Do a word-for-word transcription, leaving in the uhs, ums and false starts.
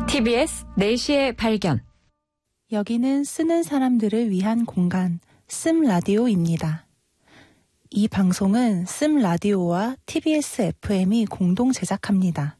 티비에스 네 시의 발견. 여기는 쓰는 사람들을 위한 공간, 씀 라디오입니다. 이 방송은 씀 라디오와 티비에스 에프엠이 공동 제작합니다.